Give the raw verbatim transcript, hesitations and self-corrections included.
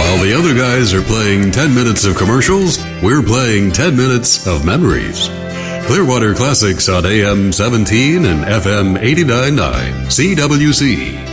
While the other guys are playing ten minutes of commercials, we're playing ten minutes of memories. Clearwater Classics on A M seventeen and F M eighty-nine point nine C W C.